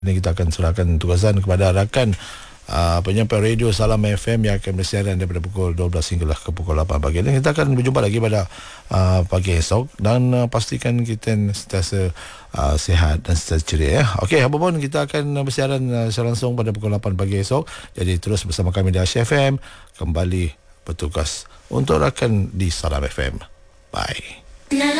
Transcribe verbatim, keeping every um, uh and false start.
Ini kita akan serahkan tugasan kepada rakan uh, penyampai radio Salam F M yang akan bersiaran daripada pukul dua belas hinggalah ke pukul lapan pagi. Dan kita akan berjumpa lagi pada uh, pagi esok dan uh, pastikan kita sentiasa uh, sihat dan sentiasa ceria. Ya. Okey, apa pun kita akan bersiaran uh, secara langsung pada pukul lapan pagi esok. Jadi terus bersama kami di Asia F M, kembali bertugas untuk rakan di Salam F M. Bye.